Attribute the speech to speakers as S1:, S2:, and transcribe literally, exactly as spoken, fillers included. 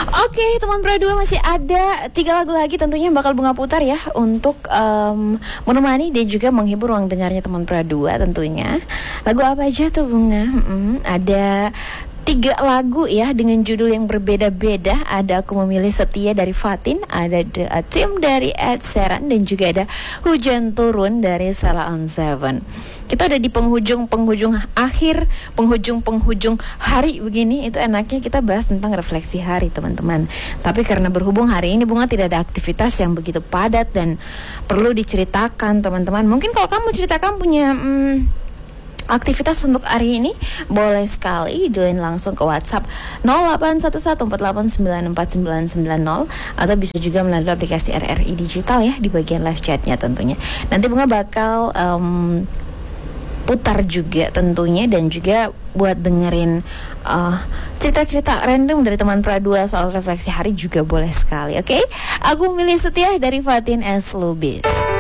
S1: Oke, teman Pro dua masih ada tiga lagu lagi tentunya bakal Bunga putar ya untuk um, menemani dan juga menghibur ruang dengarnya teman Pro dua tentunya. Lagu apa aja tuh Bunga? Hmm, ada tiga lagu ya dengan judul yang berbeda-beda. Ada Aku Memilih Setia dari Fatin, ada The Team dari Ed Sheeran, dan juga ada Hujan Turun dari Sheila on Seven. Kita udah di penghujung-penghujung akhir, penghujung-penghujung hari begini. Itu enaknya kita bahas tentang refleksi hari teman-teman. Tapi karena berhubung hari ini Bunga tidak ada aktivitas yang begitu padat dan perlu diceritakan teman-teman. Mungkin kalau kamu ceritakan punya hmm, aktivitas untuk hari ini, boleh sekali join langsung ke WhatsApp nol delapan satu satu empat delapan sembilan empat sembilan sembilan nol, atau bisa juga melalui aplikasi R R I Digital ya di bagian live chatnya tentunya. Nanti Bunga bakal um, putar juga tentunya, dan juga buat dengerin uh, cerita-cerita random dari teman Pra dua soal refleksi hari juga boleh sekali. Oke, okay? Aku Memilih Setia dari Fatin S. Lubis.